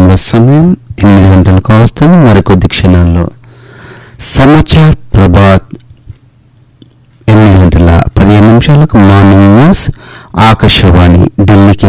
సమయం 8 గంటలకు వస్తుంది. మరికొద్ది క్షణాల్లో సమాచార్ ప్రభాత్, 8 గంటల 15 నిమిషాలకు మార్నింగ్ న్యూస్ ఆకాశవాణి ఢిల్లీ